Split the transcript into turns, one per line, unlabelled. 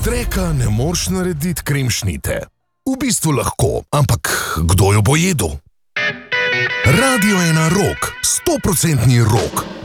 dreka ne moreš narediti kremšnite. V bistvu lahko, ampak kdo jo bo jedel? Radio 1 Rock, 100% rock.